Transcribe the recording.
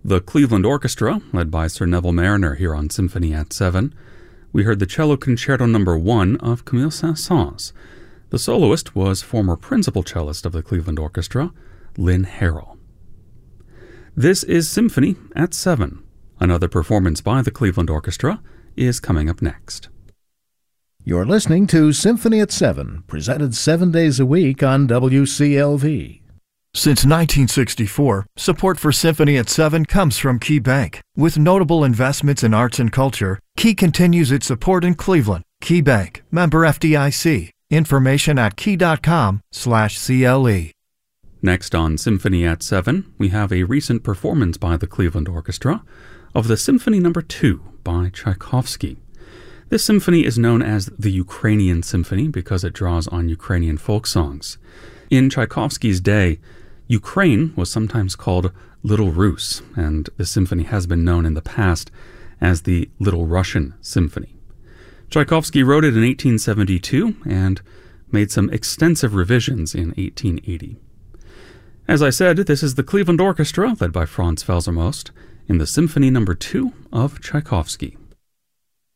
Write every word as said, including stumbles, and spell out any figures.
The Cleveland Orchestra, led by Sir Neville Marriner here on Symphony at seven. We heard the Cello Concerto number one of Camille Saint-Saëns. The soloist was former principal cellist of the Cleveland Orchestra, Lynn Harrell. This is Symphony at seven. Another performance by the Cleveland Orchestra is coming up next. You're listening to Symphony at seven, presented seven days a week on W C L V. Since nineteen sixty-four, support for Symphony at seven comes from Key Bank. With notable investments in arts and culture, Key continues its support in Cleveland. Key Bank, member F D I C. Information at key.com slash CLE. Next on Symphony at seven, we have a recent performance by the Cleveland Orchestra of the Symphony number two by Tchaikovsky. This symphony is known as the Ukrainian Symphony because it draws on Ukrainian folk songs. In Tchaikovsky's day, Ukraine was sometimes called Little Rus, and the symphony has been known in the past as the Little Russian Symphony. Tchaikovsky wrote it in eighteen seventy-two and made some extensive revisions in eighteen eighty. As I said, this is the Cleveland Orchestra, led by Franz Felsermost, in the Symphony number two of Tchaikovsky.